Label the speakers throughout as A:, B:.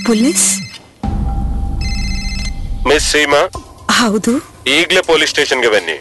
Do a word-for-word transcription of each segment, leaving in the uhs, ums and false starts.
A: Police?
B: Miss Seema,
A: ಹೌದು.
B: ಈಗಲೇ police ಸ್ಟೇಷನ್ಗೆ ಬನ್ನಿ.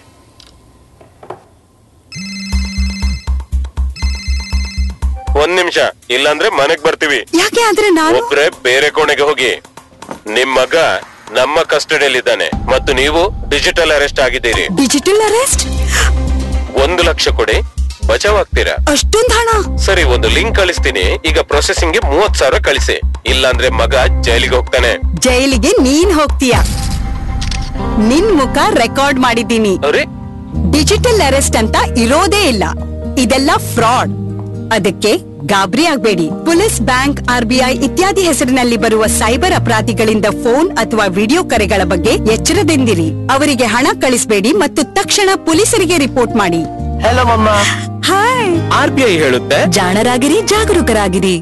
B: ಒಂದ್ ನಿಮಿಷ, ಇಲ್ಲಾಂದ್ರೆ ಮನೆಗ್ ಬರ್ತೀವಿ.
A: ಯಾಕೆ? ಆದ್ರೆ ನಾನು
B: ಒಬ್ರೆ ಬೇರೆ ಕೋಣೆಗೆ ಹೋಗಿ. ನಿಮ್ ಮಗ ನಮ್ಮ ಕಸ್ಟಡಿಯಲ್ಲಿದ್ದಾನೆ ಮತ್ತು ನೀವು ಡಿಜಿಟಲ್ ಅರೆಸ್ಟ್ ಆಗಿದ್ದೀರಿ.
A: Digital arrest?
B: ಒಂದು ಲಕ್ಷ ಕೊಡಿ, ಬಚಾವ್ ಆಗ್ತೀರಾ.
A: ಅಷ್ಟೊಂದು ಹಣ?
B: ಸರಿ, ಒಂದು ಲಿಂಕ್ ಕಳಿಸ್ತೀನಿ. ಈಗ ಪ್ರೊಸೆಸಿಂಗ್ ಗೆ ಮೂವತ್ ಸಾವಿರ ಕಳಿಸಿ, ಇಲ್ಲಾಂದ್ರೆ ಮಗ ಜೈಲಿಗೆ ಹೋಗ್ತಾನೆ.
A: ಜೈಲಿಗೆ ನೀನ್ ಹೋಗ್ತೀಯ? ನಿನ್ ಮುಖ ರೆಕಾರ್ಡ್ ಮಾಡಿದ್ದೀನಿ. ಡಿಜಿಟಲ್ ಅರೆಸ್ಟ್ ಅಂತ ಇರೋದೇ ಇಲ್ಲ. ಇದೆಲ್ಲ ಫ್ರಾಡ್. ಅದಕ್ಕೆ ಗಾಬರಿ ಆಗ್ಬೇಡಿ. ಪೊಲೀಸ್, ಬ್ಯಾಂಕ್, ಆರ್ಬಿಐ ಇತ್ಯಾದಿ ಹೆಸರಿನಲ್ಲಿ ಬರುವ ಸೈಬರ್ ಅಪರಾಧಿಗಳಿಂದ ಫೋನ್ ಅಥವಾ ವಿಡಿಯೋ ಕರೆಗಳ ಬಗ್ಗೆ ಎಚ್ಚರದಿಂದಿರಿ. ಅವರಿಗೆ ಹಣ ಕಳಿಸಬೇಡಿ ಮತ್ತು ತಕ್ಷಣ ಪೊಲೀಸರಿಗೆ ರಿಪೋರ್ಟ್ ಮಾಡಿ.
C: ಹಲೋ ಮಮ್ಮ.
A: ಹಾಯ್.
B: ಆರ್ಬಿಐ ಹೇಳುತ್ತೆ,
A: ಜಾಣರಾಗಿರಿ, ಜಾಗರೂಕರಾಗಿರಿ.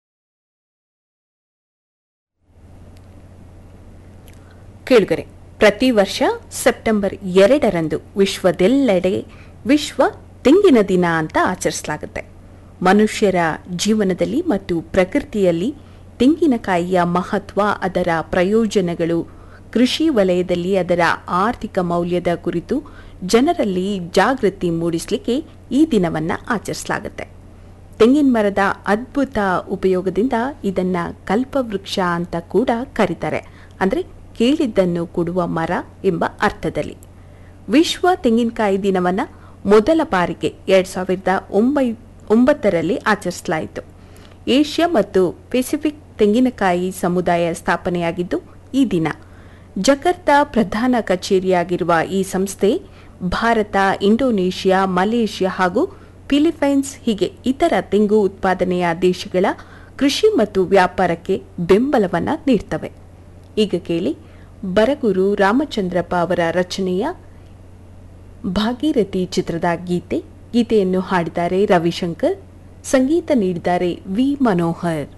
D: ಕೇಳುಗರೆ, ಪ್ರತಿ ವರ್ಷ ಸೆಪ್ಟೆಂಬರ್ ಎರಡರಂದು ವಿಶ್ವದೆಲ್ಲೆಡೆ ವಿಶ್ವ ತೆಂಗಿನ ದಿನ ಅಂತ ಆಚರಿಸಲಾಗುತ್ತೆ. ಮನುಷ್ಯರ ಜೀವನದಲ್ಲಿ ಮತ್ತು ಪ್ರಕೃತಿಯಲ್ಲಿ ತೆಂಗಿನಕಾಯಿಯ ಮಹತ್ವ, ಅದರ ಪ್ರಯೋಜನಗಳು, ಕೃಷಿ ವಲಯದಲ್ಲಿ ಅದರ ಆರ್ಥಿಕ ಮೌಲ್ಯದ ಕುರಿತು ಜನರಲ್ಲಿ ಜಾಗೃತಿ ಮೂಡಿಸಲಿಕ್ಕೆ ಈ ದಿನವನ್ನು ಆಚರಿಸಲಾಗುತ್ತೆ. ತೆಂಗಿನ ಮರದ ಅದ್ಭುತ ಉಪಯೋಗದಿಂದ ಇದನ್ನ ಕಲ್ಪವೃಕ್ಷ ಅಂತ ಕೂಡ ಕರೀತಾರೆ. ಅಂದರೆ ಕೇಳಿದ್ದನ್ನು ಕೊಡುವ ಮರ ಎಂಬ ಅರ್ಥದಲ್ಲಿ. ವಿಶ್ವ ತೆಂಗಿನಕಾಯಿ ದಿನವನ್ನು ಮೊದಲ ಬಾರಿಗೆ ಎರಡ್ ಸಾವಿರದ ಒಂಬೈ ಒಂಬತ್ತರಲ್ಲಿ ಆಚರಿಸಲಾಯಿತು. ಏಷ್ಯಾ ಮತ್ತು ಪೆಸಿಫಿಕ್ ತೆಂಗಿನಕಾಯಿ ಸಮುದಾಯ ಸ್ಥಾಪನೆಯಾಗಿದ್ದು ಈ ದಿನ. ಜಕಾರ್ತಾ ಪ್ರಧಾನ ಕಚೇರಿಯಾಗಿರುವ ಈ ಸಂಸ್ಥೆ ಭಾರತ, ಇಂಡೋನೇಷಿಯಾ, ಮಲೇಷಿಯಾ ಹಾಗೂ ಫಿಲಿಪೈನ್ಸ್ ಹೀಗೆ ಇತರ ತೆಂಗು ಉತ್ಪಾದನೆಯ ದೇಶಗಳ ಕೃಷಿ ಮತ್ತು ವ್ಯಾಪಾರಕ್ಕೆ ಬೆಂಬಲವನ್ನು ನೀಡ್ತವೆ. ಈಗ ಕೇಳಿ ಬರಗೂರು ರಾಮಚಂದ್ರಪ್ಪ ಅವರ ರಚನೆಯ ಭಾಗೀರಥಿ ಚಿತ್ರದ ಗೀತೆ. ಗೀತೆಯನ್ನು ಹಾಡಿದ್ದಾರೆ ರವಿಶಂಕರ್, ಸಂಗೀತ ನೀಡಿದ್ದಾರೆ ವಿ ಮನೋಹರ್.